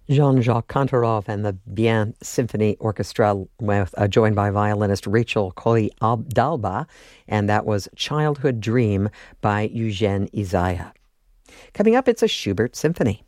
Jean-Jacques Kantorov and the Bien Symphony Orchestra, with joined by violinist Rachel Colli-Dalba, and that was Childhood Dream by Eugene Isaiah. Coming up, it's a Schubert symphony.